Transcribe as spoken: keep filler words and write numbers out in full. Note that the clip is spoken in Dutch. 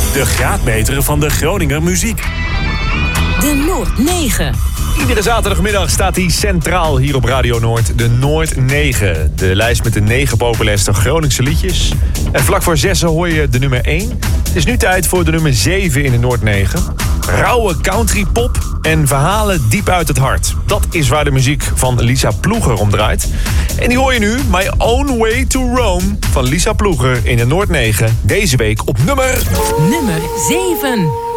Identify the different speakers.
Speaker 1: De graadmeter van de Groninger muziek.
Speaker 2: De Noord negen.
Speaker 3: Iedere zaterdagmiddag staat hij centraal hier op Radio Noord. De Noord negen. De lijst met de negen populairste Groningse liedjes. En vlak voor zessen hoor je de nummer één. Het is nu tijd voor de nummer zeven in de Noord negen. Rauwe countrypop en verhalen diep uit het hart. Dat is waar de muziek van Lisa Ploeger om draait. En die hoor je nu, My Own Way to Rome van Lisa Ploeger in de Noord negen. Deze week op nummer...
Speaker 2: Nummer zeven.